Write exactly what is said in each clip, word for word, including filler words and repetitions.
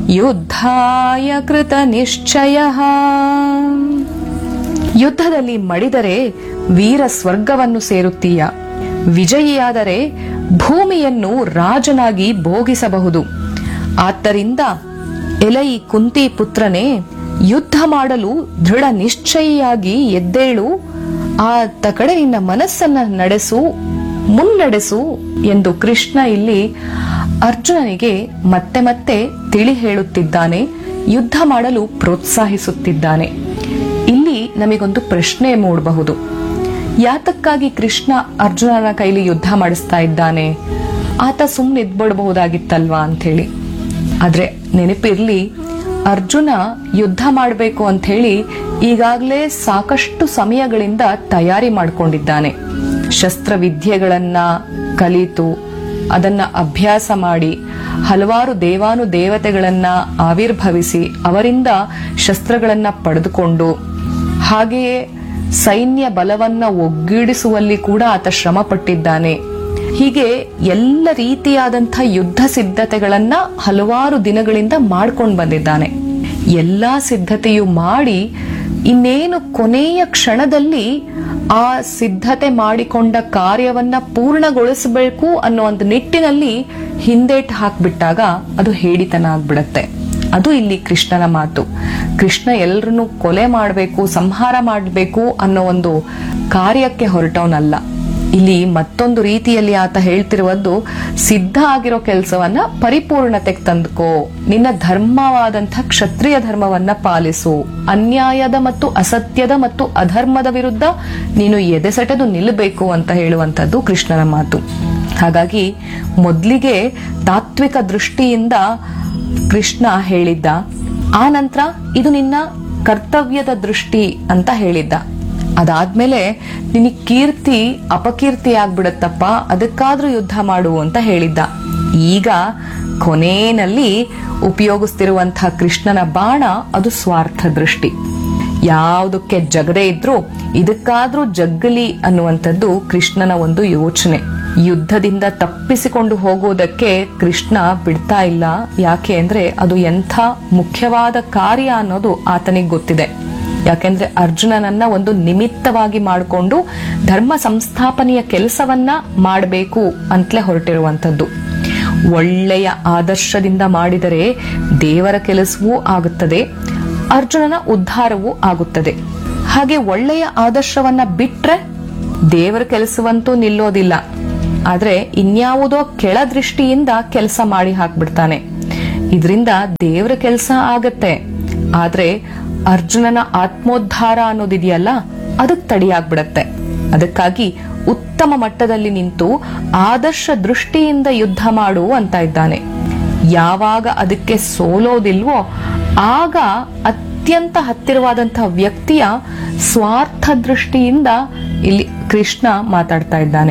ಯುದ್ಧಾಯ ಕೃತ ನಿಶ್ಚಯಃ. ಯುದ್ಧದಲ್ಲಿ ಮಡಿದರೆ ವೀರ ಸ್ವರ್ಗವನ್ನು ಸೇರುತ್ತೀಯ, ವಿಜಯಿಯಾದರೆ ಭೂಮಿಯನ್ನು ರಾಜನಾಗಿ ಭೋಗಿಸಬಹುದು. ಆದ್ದರಿಂದ ಎಲೈ ಕುಂತಿ ಪುತ್ರನೇ, ಯುದ್ಧ ಮಾಡಲು ದೃಢ ನಿಶ್ಚಯಿಯಾಗಿ ಎದ್ದೇಳು, ಆತ ಕಡೆ ನಿನ್ನ ಮನಸ್ಸನ್ನ ನಡೆಸು, ಮುನ್ನಡೆಸು ಎಂದು ಕೃಷ್ಣ ಇಲ್ಲಿ ಅರ್ಜುನನಿಗೆ ಮತ್ತೆ ಮತ್ತೆ ತಿಳಿ ಹೇಳುತ್ತಿದ್ದಾನೆ, ಯುದ್ಧ ಮಾಡಲು ಪ್ರೋತ್ಸಾಹಿಸುತ್ತಿದ್ದಾನೆ. ಇಲ್ಲಿ ನಮಗೊಂದು ಪ್ರಶ್ನೆ ಮೂಡಬಹುದು, ಯಾತಕ್ಕಾಗಿ ಕೃಷ್ಣ ಅರ್ಜುನನ ಕೈಲಿ ಯುದ್ಧ ಮಾಡಿಸ್ತಾ ಇದ್ದಾನೆ? ಆತ ಸುಮ್ಮನೆ ಇದ್ಬಿಡಬಹುದಾಗಿತ್ತಲ್ವಾ ಅಂತ ಹೇಳಿ. ಆದ್ರೆ ನೆನಪಿರ್ಲಿ, ಅರ್ಜುನ ಯುದ್ಧ ಮಾಡಬೇಕು ಅಂತ ಹೇಳಿ ಈಗಾಗಲೇ ಸಾಕಷ್ಟು ಸಮಯಗಳಿಂದ ತಯಾರಿ ಮಾಡಿಕೊಂಡಿದ್ದಾನೆ. ಶಸ್ತ್ರವಿದ್ಯೆಗಳನ್ನ ಕಲಿತು ಅದನ್ನ ಅಭ್ಯಾಸ ಮಾಡಿ ಹಲವಾರು ದೇವಾನು ದೇವತೆಗಳನ್ನ ಆವಿರ್ಭವಿಸಿ ಅವರಿಂದ ಶಸ್ತ್ರಗಳನ್ನ ಪಡೆದುಕೊಂಡು, ಹಾಗೆಯೇ ಸೈನ್ಯ ಬಲವನ್ನ ಒಗ್ಗೂಡಿಸುವಲ್ಲಿ ಕೂಡ ಆತ ಶ್ರಮ ಪಟ್ಟಿದ್ದಾನೆ. ಹೀಗೆ ಎಲ್ಲ ರೀತಿಯಾದಂಥ ಯುದ್ಧ ಸಿದ್ಧತೆಗಳನ್ನ ಹಲವಾರು ದಿನಗಳಿಂದ ಮಾಡ್ಕೊಂಡು ಬಂದಿದ್ದಾನೆ. ಎಲ್ಲಾ ಸಿದ್ಧತೆಯು ಮಾಡಿ ಇನ್ನೇನು ಕೊನೆಯ ಕ್ಷಣದಲ್ಲಿ ಆ ಸಿದ್ಧತೆ ಮಾಡಿಕೊಂಡ ಕಾರ್ಯವನ್ನ ಪೂರ್ಣಗೊಳಿಸಬೇಕು ಅನ್ನೋ ಒಂದು ನಿಟ್ಟಿನಲ್ಲಿ ಹಿಂದೇಟು ಹಾಕ್ಬಿಟ್ಟಾಗ ಅದು ಹೇಡಿತನ ಆಗ್ಬಿಡತ್ತೆ. ಅದು ಇಲ್ಲಿ ಕೃಷ್ಣನ ಮಾತು. ಕೃಷ್ಣ ಎಲ್ಲರನ್ನು ಕೊಲೆ ಮಾಡಬೇಕು, ಸಂಹಾರ ಮಾಡಬೇಕು ಅನ್ನೋ ಒಂದು ಕಾರ್ಯಕ್ಕೆ ಹೊರಟವನಲ್ಲ. ಇಲ್ಲಿ ಮತ್ತೊಂದು ರೀತಿಯಲ್ಲಿ ಆತ ಹೇಳ್ತಿರುವುದು, ಸಿದ್ಧ ಆಗಿರೋ ಕೆಲಸವನ್ನ ಪರಿಪೂರ್ಣತೆಗೆ ತಂದುಕೋ, ನಿನ್ನ ಧರ್ಮವಾದಂಥ ಕ್ಷತ್ರಿಯ ಧರ್ಮವನ್ನ ಪಾಲಿಸು, ಅನ್ಯಾಯದ ಮತ್ತು ಅಸತ್ಯದ ಮತ್ತು ಅಧರ್ಮದ ವಿರುದ್ಧ ನೀನು ಎದೆಸೆಟೆದು ನಿಲ್ಲಬೇಕು ಅಂತ ಹೇಳುವಂತದ್ದು ಕೃಷ್ಣನ ಮಾತು. ಹಾಗಾಗಿ ಮೊದಲಿಗೆ ತಾತ್ವಿಕ ದೃಷ್ಟಿಯಿಂದ ಕೃಷ್ಣ ಹೇಳಿದ್ದ, ಆ ನಂತರ ಇದು ನಿನ್ನ ಕರ್ತವ್ಯದ ದೃಷ್ಟಿ ಅಂತ ಹೇಳಿದ್ದ. ಅದಾದ್ಮೇಲೆ ನಿನಗೆ ಕೀರ್ತಿ ಅಪಕೀರ್ತಿ ಆಗ್ಬಿಡತ್ತಪ್ಪ, ಅದಕ್ಕಾದ್ರೂ ಯುದ್ಧ ಮಾಡು ಅಂತ ಹೇಳಿದ್ದ. ಈಗ ಕೊನೆಯಲ್ಲಿ ಉಪಯೋಗಿಸ್ತಿರುವಂತಹ ಕೃಷ್ಣನ ಬಾಣ ಅದು ಸ್ವಾರ್ಥ ದೃಷ್ಟಿ. ಯಾವುದಕ್ಕೆ ಜಗದೇ ಇದ್ರೂ ಇದಕ್ಕಾದ್ರೂ ಜಗ್ಗಲಿ ಅನ್ನುವಂಥದ್ದು ಕೃಷ್ಣನ ಒಂದು ಯೋಚನೆ. ಯುದ್ಧದಿಂದ ತಪ್ಪಿಸಿಕೊಂಡು ಹೋಗೋದಕ್ಕೆ ಕೃಷ್ಣ ಬಿಡ್ತಾ ಇಲ್ಲ. ಯಾಕೆ ಅಂದ್ರೆ ಅದು ಎಂಥ ಮುಖ್ಯವಾದ ಕಾರ್ಯ ಅನ್ನೋದು ಆತನಿಗೆ ಗೊತ್ತಿದೆ. ಯಾಕೆಂದ್ರೆ ಅರ್ಜುನನನ್ನ ಒಂದು ನಿಮಿತ್ತವಾಗಿ ಮಾಡಿಕೊಂಡು ಧರ್ಮ ಸಂಸ್ಥಾಪನೆಯ ಕೆಲಸವನ್ನ ಮಾಡಬೇಕು ಅಂತಲೇ ಹೊರಟಿರುವಂತದ್ದು. ಒಳ್ಳೆಯ ಆದರ್ಶದಿಂದ ಮಾಡಿದರೆ ದೇವರ ಕೆಲಸವೂ ಆಗುತ್ತದೆ, ಅರ್ಜುನನ ಉದ್ಧಾರವೂ ಆಗುತ್ತದೆ. ಹಾಗೆ ಒಳ್ಳೆಯ ಆದರ್ಶವನ್ನ ಬಿಟ್ರೆ ದೇವರ ಕೆಲಸವಂತೂ ನಿಲ್ಲೋದಿಲ್ಲ. ಆದ್ರೆ ಇನ್ಯಾವುದೋ ಕೆಳ ದೃಷ್ಟಿಯಿಂದ ಕೆಲಸ ಮಾಡಿ ಹಾಕ್ಬಿಡ್ತಾನೆ. ಇದರಿಂದ ದೇವರ ಕೆಲಸ ಆಗತ್ತೆ, ಆದ್ರೆ ಅರ್ಜುನನ ಆತ್ಮೋದ್ಧಾರ ಅನ್ನೋದಿದೆಯಲ್ಲ ಅದಕ್ಕೆ ತಡಿಯಾಗ್ಬಿಡತ್ತೆ. ಅದಕ್ಕಾಗಿ ಉತ್ತಮ ಮಟ್ಟದಲ್ಲಿ ನಿಂತು ಆದರ್ಶ ದೃಷ್ಟಿಯಿಂದ ಯುದ್ಧ ಮಾಡು ಅಂತ ಇದ್ದಾನೆ. ಯಾವಾಗ ಅದಕ್ಕೆ ಸೋಲೋದಿಲ್ವೋ ಆಗ ಅತ್ಯಂತ ಹತ್ತಿರವಾದಂತಹ ವ್ಯಕ್ತಿಯ ಸ್ವಾರ್ಥ ದೃಷ್ಟಿಯಿಂದ ಇಲ್ಲಿ ಕೃಷ್ಣ ಮಾತಾಡ್ತಾ ಇದ್ದಾನೆ.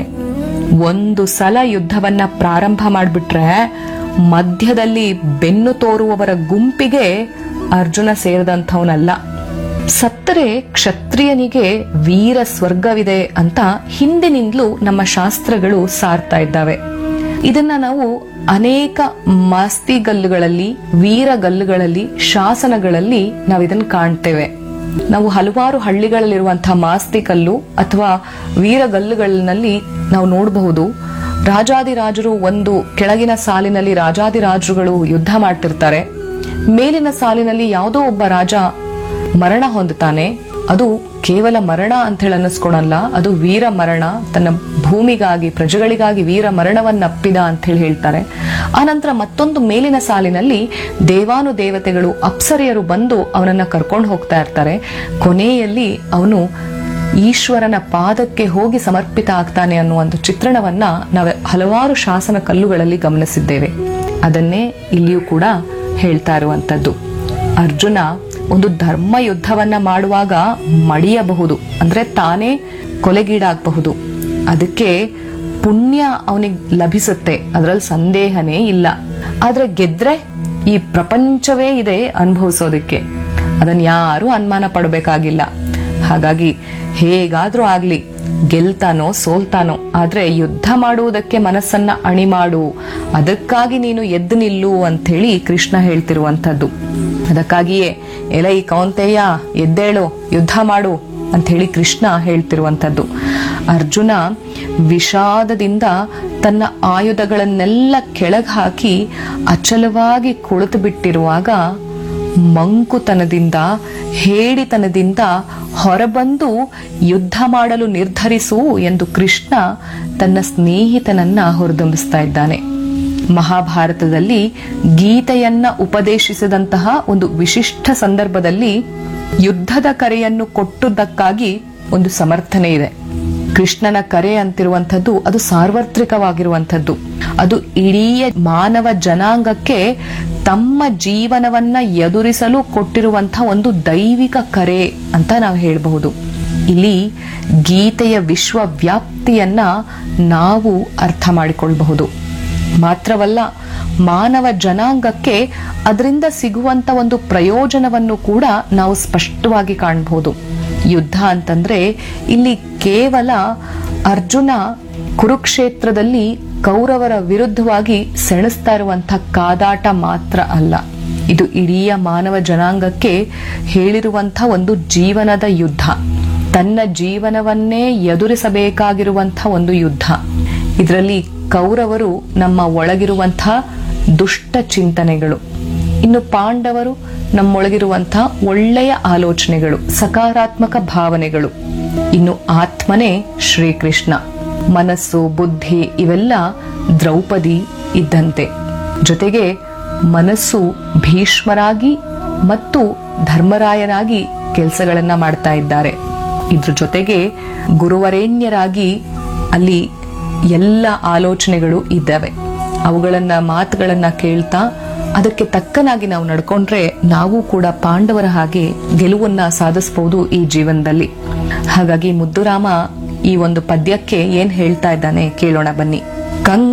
ಒಂದು ಸಲ ಯುದ್ಧವನ್ನ ಪ್ರಾರಂಭ ಮಾಡ್ಬಿಟ್ರೆ ಮಧ್ಯದಲ್ಲಿ ಬೆನ್ನು ತೋರುವವರ ಗುಂಪಿಗೆ ಅರ್ಜುನ ಸೇರಿದಂಥವನಲ್ಲ. ಸತ್ತರೆ ಕ್ಷತ್ರಿಯನಿಗೆ ವೀರ ಸ್ವರ್ಗವಿದೆ ಅಂತ ಹಿಂದಿನಿಂದಲೂ ನಮ್ಮ ಶಾಸ್ತ್ರಗಳು ಸಾರ್ತಾ ಇದ್ದಾವೆ. ಇದನ್ನ ನಾವು ಅನೇಕ ಮಾಸ್ತಿಗಲ್ಲುಗಳಲ್ಲಿ, ವೀರಗಲ್ಲುಗಳಲ್ಲಿ, ಶಾಸನಗಳಲ್ಲಿ ನಾವು ಇದನ್ನ ಕಾಣ್ತೇವೆ. ನಾವು ಹಲವಾರು ಹಳ್ಳಿಗಳಲ್ಲಿರುವಂತಹ ಮಾಸ್ತಿಕಲ್ಲು ಅಥವಾ ವೀರಗಲ್ಲುಗಳಲ್ಲಿ ನಾವು ನೋಡಬಹುದು. ರಾಜಾದಿರಾಜರು ಒಂದು ಕೆಳಗಿನ ಸಾಲಿನಲ್ಲಿ ರಾಜಾದಿರಾಜರುಗಳು ಯುದ್ಧ ಮಾಡ್ತಿರ್ತಾರೆ. ಮೇಲಿನ ಸಾಲಿನಲ್ಲಿ ಯಾವುದೋ ಒಬ್ಬ ರಾಜ ಮರಣ ಹೊಂದುತ್ತಾನೆ. ಅದು ಕೇವಲ ಮರಣ ಅಂತ ಹೇಳಿ ಅನ್ನಿಸ್ಕೊಳಲ್ಲ, ಅದು ವೀರ ಮರಣ. ತನ್ನ ಭೂಮಿಗಾಗಿ, ಪ್ರಜೆಗಳಿಗಾಗಿ ವೀರ ಮರಣವನ್ನಪ್ಪಿದ ಅಂತ ಹೇಳಿ ಹೇಳ್ತಾರೆ. ಆನಂತರ ಮತ್ತೊಂದು ಮೇಲಿನ ಸಾಲಿನಲ್ಲಿ ದೇವಾನು ದೇವತೆಗಳು, ಅಪ್ಸರೆಯರು ಬಂದು ಅವನನ್ನ ಕರ್ಕೊಂಡು ಹೋಗ್ತಾ ಇರ್ತಾರೆ. ಕೊನೆಯಲ್ಲಿ ಅವನು ಈಶ್ವರನ ಪಾದಕ್ಕೆ ಹೋಗಿ ಸಮರ್ಪಿತ ಆಗ್ತಾನೆ ಅನ್ನುವ ಒಂದು ಚಿತ್ರಣವನ್ನ ನಾವು ಹಲವಾರು ಶಾಸನ ಕಲ್ಲುಗಳಲ್ಲಿ ಗಮನಿಸಿದ್ದೇವೆ. ಅದನ್ನೇ ಇಲ್ಲಿಯೂ ಕೂಡ ಹೇಳ್ತಾ ಇರುವಂತದ್ದು. ಅರ್ಜುನ ಒಂದು ಧರ್ಮ ಯುದ್ಧವನ್ನ ಮಾಡುವಾಗ ಮಡಿಯಬಹುದು, ಅಂದ್ರೆ ತಾನೇ ಕೊಲೆಗೀಡಾಗಬಹುದು. ಅದಕ್ಕೆ ಪುಣ್ಯ ಅವನಿಗೆ ಲಭಿಸುತ್ತೆ, ಅದರಲ್ಲಿ ಸಂದೇಹನೇ ಇಲ್ಲ. ಆದ್ರೆ ಗೆದ್ರೆ ಈ ಪ್ರಪಂಚವೇ ಇದೆ ಅನುಭವಿಸೋದಕ್ಕೆ, ಅದನ್ನ ಯಾರು ಅನುಮಾನ ಪಡಬೇಕಾಗಿಲ್ಲ. ಹಾಗಾಗಿ ಹೇಗಾದ್ರೂ ಆಗ್ಲಿ, ಗೆಲ್ತಾನೋ ಸೋಲ್ತಾನೋ, ಆದ್ರೆ ಯುದ್ಧ ಮಾಡುವುದಕ್ಕೆ ಮನಸ್ಸನ್ನ ಅಣಿ ಮಾಡು, ಅದಕ್ಕಾಗಿ ನೀನು ಎದ್ದು ನಿಲ್ಲು ಅಂತ ಹೇಳಿ ಕೃಷ್ಣ ಹೇಳ್ತಿರುವಂತದ್ದು. ಅದಕ್ಕಾಗಿಯೇ ಎಲೈ ಕೌಂತೆಯ ಎದ್ದೇಳು, ಯುದ್ಧ ಮಾಡು ಅಂತ ಹೇಳಿ ಕೃಷ್ಣ ಹೇಳ್ತಿರುವಂತದ್ದು. ಅರ್ಜುನ ವಿಷಾದದಿಂದ ತನ್ನ ಆಯುಧಗಳನ್ನೆಲ್ಲ ಕೆಳಗೆ ಹಾಕಿ ಅಚಲವಾಗಿ ಕುಳಿತು ಬಿಟ್ಟಿರುವಾಗ ಮಂಕುತನದಿಂದ, ಹೇಡಿತನದಿಂದ ಹೊರಬಂದು ಯುದ್ಧ ಮಾಡಲು ನಿರ್ಧರಿಸು ಎಂದು ಕೃಷ್ಣ ತನ್ನ ಸ್ನೇಹಿತನನ್ನ ಹೊರದಂಬಿಸ್ತಾ ಇದ್ದಾನೆ. ಮಹಾಭಾರತದಲ್ಲಿ ಗೀತೆಯನ್ನ ಉಪದೇಶಿಸಿದಂತಹ ಒಂದು ವಿಶಿಷ್ಟ ಸಂದರ್ಭದಲ್ಲಿ ಯುದ್ಧದ ಕರೆಯನ್ನು ಕೊಟ್ಟುದಕ್ಕಾಗಿ ಒಂದು ಸಮರ್ಥನೆ ಇದೆ. ಕೃಷ್ಣನ ಕರೆ ಅಂತಿರುವಂಥದ್ದು ಅದು ಸಾರ್ವತ್ರಿಕವಾಗಿರುವಂಥದ್ದು. ಅದು ಇಡೀ ಮಾನವ ಜನಾಂಗಕ್ಕೆ ತಮ್ಮ ಜೀವನವನ್ನ ಎದುರಿಸಲು ಕೊಟ್ಟಿರುವಂತಹ ಒಂದು ದೈವಿಕ ಕರೆ ಅಂತ ನಾವು ಹೇಳಬಹುದು. ಇಲ್ಲಿ ಗೀತೆಯ ವಿಶ್ವವ್ಯಾಪ್ತಿಯನ್ನ ನಾವು ಅರ್ಥ ಮಾಡಿಕೊಳ್ಳಬಹುದು. ಮಾತ್ರವಲ್ಲ, ಮಾನವ ಜನಾಂಗಕ್ಕೆ ಅದರಿಂದ ಸಿಗುವಂತ ಒಂದು ಪ್ರಯೋಜನವನ್ನು ಕೂಡ ನಾವು ಸ್ಪಷ್ಟವಾಗಿ ಕಾಣಬಹುದು. ಯುದ್ಧ ಅಂತಂದ್ರೆ ಇಲ್ಲಿ ಕೇವಲ ಅರ್ಜುನ ಕುರುಕ್ಷೇತ್ರದಲ್ಲಿ ಕೌರವರ ವಿರುದ್ಧವಾಗಿ ಸೆಣಸ್ತಾ ಇರುವಂತಹ ಕಾದಾಟ ಮಾತ್ರ ಅಲ್ಲ, ಇದು ಇಡೀ ಮಾನವ ಜನಾಂಗಕ್ಕೆ ಹೇಳಿರುವಂತಹ ಒಂದು ಜೀವನದ ಯುದ್ಧ, ತನ್ನ ಜೀವನವನ್ನೇ ಎದುರಿಸಬೇಕಾಗಿರುವಂತಹ ಒಂದು ಯುದ್ಧ. ಇದರಲ್ಲಿ ಕೌರವರು ನಮ್ಮ ಒಳಗಿರುವಂತಹ ದುಷ್ಟ ಚಿಂತನೆಗಳು, ಇನ್ನು ಪಾಂಡವರು ನಮ್ಮೊಳಗಿರುವಂತಹ ಒಳ್ಳೆಯ ಆಲೋಚನೆಗಳು, ಸಕಾರಾತ್ಮಕ ಭಾವನೆಗಳು, ಇನ್ನು ಆತ್ಮನೇ ಶ್ರೀಕೃಷ್ಣ. ಮನಸ್ಸು, ಬುದ್ಧಿ ಇವೆಲ್ಲ ದ್ರೌಪದಿ ಇದ್ದಂತೆ. ಜೊತೆಗೆ ಮನಸ್ಸು ಭೀಷ್ಮರಾಗಿ ಮತ್ತು ಧರ್ಮರಾಯನಾಗಿ ಕೆಲಸಗಳನ್ನ ಮಾಡ್ತಾ ಇದ್ದಾರೆ. ಇದ್ರ ಜೊತೆಗೆ ಗುರುವರೇಣ್ಯರಾಗಿ ಅಲ್ಲಿ ಎಲ್ಲ ಆಲೋಚನೆಗಳು ಇದ್ದಾವೆ. ಅವುಗಳನ್ನ ಮಾತುಗಳನ್ನ ಕೇಳ್ತಾ ಅದಕ್ಕೆ ತಕ್ಕನಾಗಿ ನಾವು ನಡ್ಕೊಂಡ್ರೆ ನಾವು ಕೂಡ ಪಾಂಡವರ ಹಾಗೆ ಗೆಲುವನ್ನ ಸಾಧಿಸಬಹುದು ಈ ಜೀವನದಲ್ಲಿ. ಹಾಗಾಗಿ ಮುದ್ದುರಾಮ ಈ ಒಂದು ಪದ್ಯಕ್ಕೆ ಏನ್ ಹೇಳ್ತಾ ಇದ್ದಾನೆ ಕೇಳೋಣ ಬನ್ನಿ. ಕಂಗ್